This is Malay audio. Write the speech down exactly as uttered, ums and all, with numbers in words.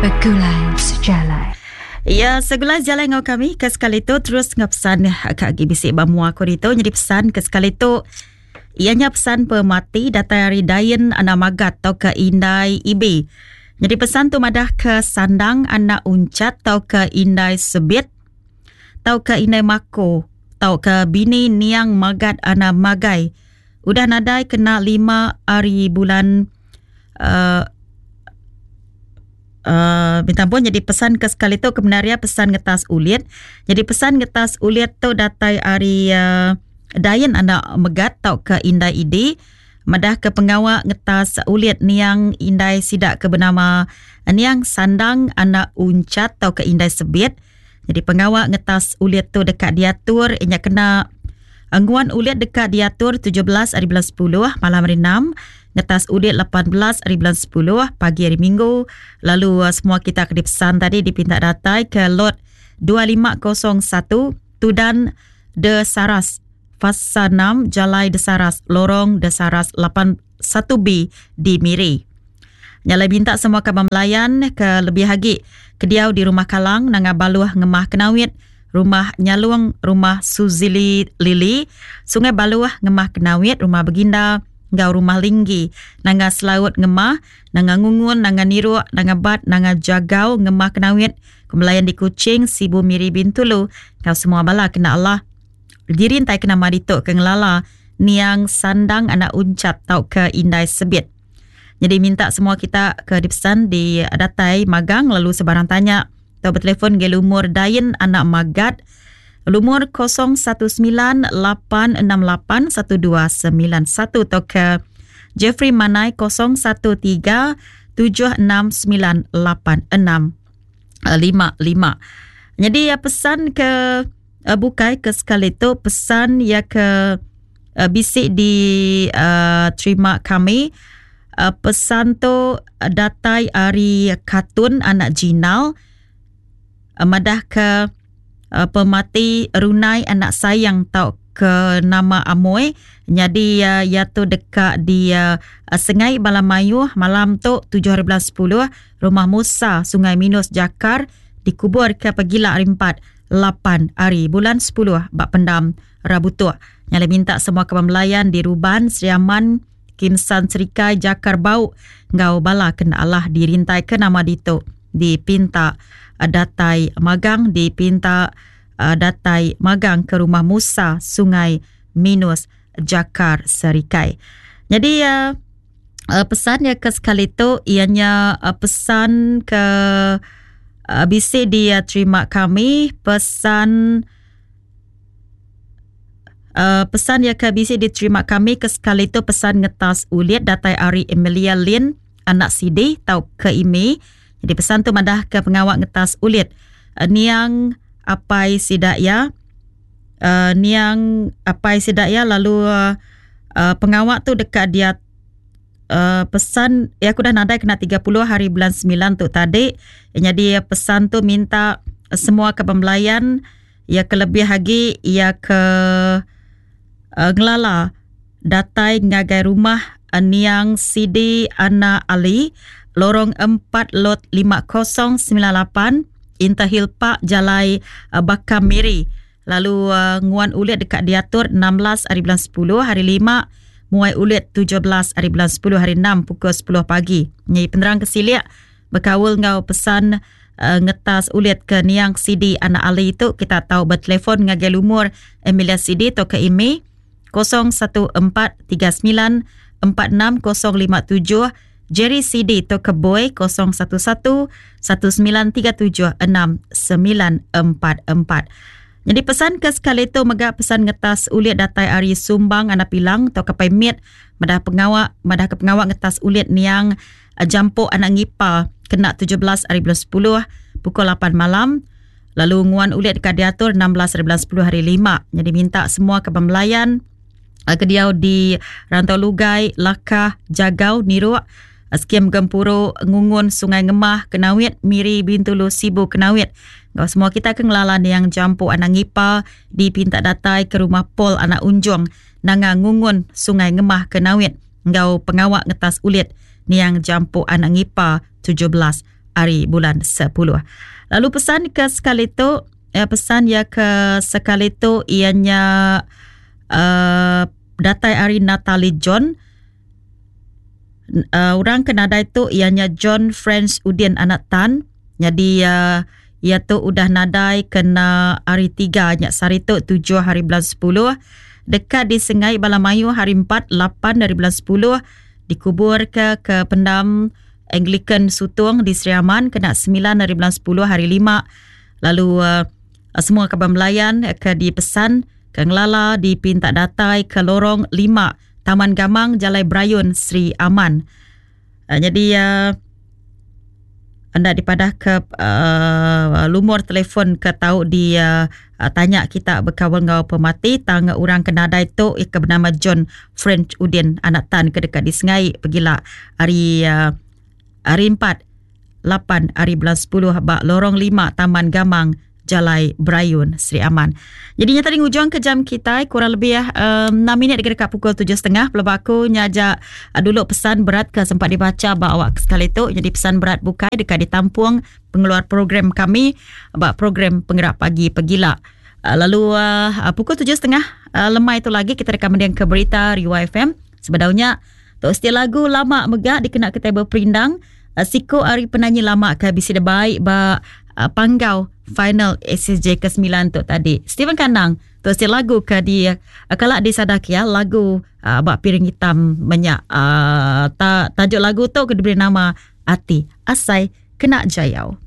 Segulai sejalan. Ya, segulai jalan ngau kami ke sekali tu terus ngepesan kak G B C Bamua ko dito. Jadi pesan ke sekali tu ianya pesan pemati datai hari Dayan anak magat tau ke Indai Ibe. Jadi pesan tu madah ke sandang anak uncat tau ke Indai Sebit tau ke Indai Mako tau ke bini niang magat anak magai. Udah nadai kena lima hari bulan uh, Uh, minta ampun. Jadi pesan ke sekali tu kebenaria pesan ngetas ulit. Jadi pesan ngetas ulit tu datai hari uh, Dayan anak megat tau ke Indai Ide. Madah ke pengawak ngetas ulit niang Indai sidak ke bernama niang sandang anak uncat tau ke Indai Sebit. Jadi pengawak ngetas ulit tu dekat diatur inya kena angguan ulit dekat diatur tujuh belas hari bulan sepuluh malam hari enam. Ngetas ulit lapan belas hari bulan sepuluh pagi hari Minggu. Lalu uh, semua kita kena pesan tadi dipinta datai ke lot dua lima kosong satu Tudan De Saras Fasa enam Jalai De Saras Lorong De Saras lapan satu B di Miri. Nyalai minta semua kabar melayan ke lebih hagi kediau di Rumah Kalang Nanga Baluah Ngemah Kenawit, Rumah Nyaluang Rumah Suzili Lili, Sungai Baluah Ngemah Kenawit, Rumah Beginda Ngau Rumah Linggi, Nanga Selaut Ngemah, Nanga Ngungun, Nanga Niru, Nanga Bat, Nanga Jagau, Ngemah Kenawit, Kemelayan di Kuching, Sibu Miri Bintulu. Kau semua bala kena Allah. Dirintai kena Maritok ke Ngelala, Niang Sandang anak uncat tau ke Indai Sebit. Jadi minta semua kita ke dipesan di datai magang lalu sebarang tanya. Tau bertelefon ke lumur Dayan anak magat. Lumur kosong satu sembilan lapan enam lapan satu dua sembilan satu atau ke Jeffrey Manai kosong satu tiga tujuh enam sembilan lapan enam lima lima. Jadi ya pesan ke uh, bukai ke sekali tu pesan ya ke uh, bisik di uh, terima kami. Uh, pesan tu uh, datai Ari Katun anak Jinal uh, madah ke Uh, pemati Runai anak sayang tau ke nama Amoy. Jadi uh, ya tu dekat di uh, Sengai Balamayu malam tu tujuh hari bulan sepuluh Rumah Musa Sungai Minus Jakar dikubur ke pegila hari empat lapan hari bulan sepuluh bak pendam Rabu tu. Nyala minta semua kawan melayan di Ruban Seriaman Kimsan Serikai Jakar Bau ngau bala kena Allah dirintai ke nama dito dipinta datai magang dipinta uh, datai magang ke Rumah Musa Sungai Minus Jakar Serikai. Jadi uh, uh, pesan ya ke sekali tu ianya uh, pesan ke uh, bisik dia terima kami pesan uh, pesan ya ke bisik diterima kami ke sekali tu pesan ngetas ulit datai Ari Emilia Lin anak Sidi tau ke Imi. Jadi pesan tu madah ke pengawak ngetas ulit uh, niang apai sidaya uh, niang apai sidaya lalu uh, uh, pengawak tu dekat dia uh, pesan ya aku dah nadai kena tiga puluh hari bulan sembilan tu tadi. Jadi pesan tu minta uh, semua ke pembelayan ya kelebih lagi ya ke uh, ngelala datai ngagai rumah uh, niang Sidi Ana Ali Lorong empat Lot lima kosong sembilan lapan Intahil Pak Jalai uh, Bakam Miri. Lalu uh, nguan ulit dekat diatur enam belas hari bulan sepuluh hari lima muai ulit tujuh belas hari bulan sepuluh hari enam pukul sepuluh pagi. Nyai penerang kesiliak berkawal ngau pesan uh, ngetas ulit ke niang Sidi anak Ali itu kita tahu bertelefon ngagai lumur Emilia Sidi atau ke email kosong satu empat tiga sembilan empat enam kosong lima tujuh Jerry C D to Keboy kosong satu satu satu sembilan tiga tujuh enam sembilan empat empat. Jadi pesan ke sekali tu megak pesan ngetas ulit datai Ari Sumbang anak Pilang to Kapai Mit madah pengawak madah ke pengawak ngetas ulit niang uh, Jampo anak Ngipa kena tujuh belas hari bulan sepuluh pukul lapan malam. Lalu nguan ulit dekat diatur enam belas hari bulan sepuluh hari lima. Jadi minta semua ke pembelayan uh, kediau di Rantau Lugai, Lakah, Jagau, Niru Skim Gempuro, Ngungun, Sungai Ngemah, Kenawit, Miri, Bintulu, Sibu, Kenawit. Kau semua kita ke ngelalan yang Jampu anak Ngipa dipinta datai ke Rumah Pol anak Unjong, Nanga Ngungun, Sungai Ngemah, Kenawit. Kau pengawak ngetas ulit ni yang Jampu anak Ngipa tujuh belas hari bulan sepuluh. Lalu pesan ke sekali tu, ya, pesan ya ke sekali tu ianya uh, datai hari Natali John. Uh, orang kenada itu ianya John Friends Udin anak Tan. Jadi uh, ia tu udah nadai kena hari tiga nya sari tu tujuh hari bulan sepuluh. Dekat di Sengai Balamayu hari empat lapan dari bulan sepuluh. Dikubur ke ke pendam Anglican Sutong di Sri Aman kena sembilan dari bulan sepuluh hari lima. Lalu uh, semua kabar melayan ke dipesan ke Ngelala dipinta datai ke lorong lima Taman Gamang Jalai Brayun Sri Aman. Uh, jadi uh, anda dipadah ke uh, lumur telefon ke tahu di uh, uh, tanya kita berkawal ngau pemati tang orang kenada itu ke bernama John French Udin anak Tan ke dekat di Sengai pergilah hari uh, hari empat lapan hari bulan sepuluh bak lorong lima Taman Gamang Jalai Brayun Sri Aman. Jadinya tadi ngujung ke jam kita kurang lebih ya um, enam minit dekat pukul tujuh tiga puluh. Pelabak aku nyajak uh, dulu pesan berat ke sempat dibaca bak awak sekali tu. Jadi pesan berat bukai dekat ditampung pengeluar program kami bak program Penggerak Pagi Pegila. Uh, lalu uh, pukul tujuh tiga puluh uh, lemah itu lagi kita rekam dengan ke berita Riwa F M. Sebenarnya tu setiap lagu lama megak dikena ke table perindang. Uh, Siko hari penyanyi lama ke bisi baik bak uh, panggau final S S J ke sembilan tu tadi. Steven Kanang tu setiap lagu ke dia uh, kalau di sadak ya lagu uh, bak piring hitam banyak uh, ta, tajuk lagu tu ke diberi nama Ati Asai Kena Jayau.